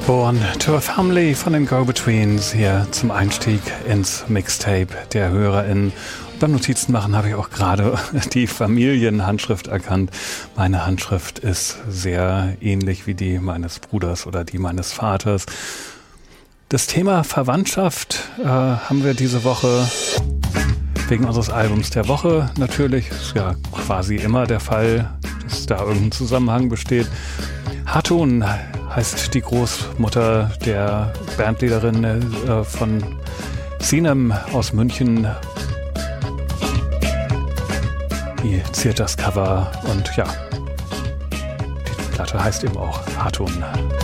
Born to a Family von den Go-Betweens hier zum Einstieg ins Mixtape der HörerInnen. Beim Notizen machen habe ich auch gerade die Familienhandschrift erkannt. Meine Handschrift ist sehr ähnlich wie die meines Bruders oder die meines Vaters. Das Thema Verwandtschaft haben wir diese Woche wegen unseres Albums der Woche natürlich. Ist ja quasi immer der Fall, dass da irgendein Zusammenhang besteht. Hatun heißt die Großmutter der Bandleaderin von Sinem aus München. Die ziert das Cover und ja, die Platte heißt eben auch Hatun.